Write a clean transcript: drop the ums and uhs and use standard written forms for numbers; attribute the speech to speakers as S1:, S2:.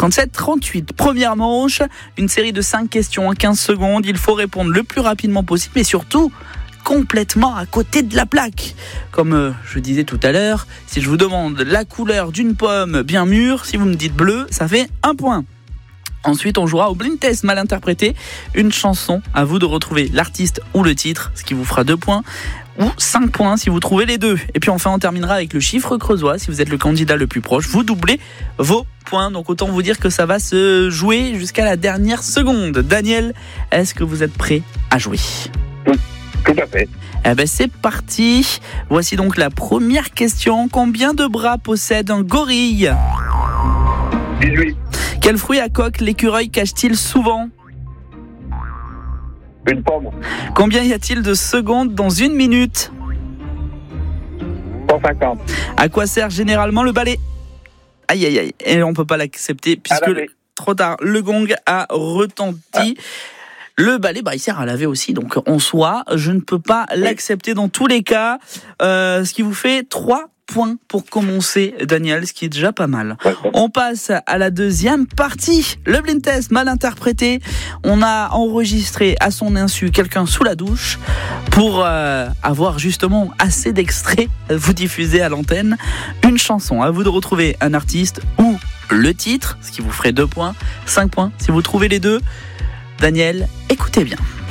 S1: 37 38. Première manche, une série de 5 questions en 15 secondes. Il faut répondre le plus rapidement possible et surtout complètement à côté de la plaque. Comme je disais tout à l'heure, si je vous demande la couleur d'une pomme bien mûre, si vous me dites bleu, ça fait 1 point. Ensuite, on jouera au blind test mal interprété. Une chanson, à vous de retrouver l'artiste ou le titre, ce qui vous fera 2 points. Ou 5 points si vous trouvez les deux. Et puis enfin, on terminera avec le chiffre creusois. Si vous êtes le candidat le plus proche, vous doublez vos points. Donc autant vous dire que ça va se jouer jusqu'à la dernière seconde. Daniel, est-ce que vous êtes prêt à jouer ?
S2: Tout à fait.
S1: Eh ben c'est parti. Voici donc la première question. Combien de bras possède un gorille ?
S2: 18.
S1: Quel fruit à coque l'écureuil cache-t-il souvent ?
S2: Une pomme.
S1: Combien y a-t-il de secondes dans une minute ?
S2: 150.
S1: À quoi sert généralement le balai ? Aïe aïe aïe. Et on peut pas l'accepter puisque trop tard. Le gong a retenti. Le balai, il sert à laver aussi, donc en soi, je ne peux pas l'accepter dans tous les cas. Ce qui vous fait 3 points pour commencer, Daniel, ce qui est déjà pas mal. On passe à la deuxième partie, le blind test mal interprété. On a enregistré à son insu quelqu'un sous la douche pour avoir justement assez d'extraits à vous diffuser à l'antenne. Une chanson, à vous de retrouver un artiste ou le titre, ce qui vous ferait 2 points, 5 points si vous trouvez les deux. Daniel, écoutez bien.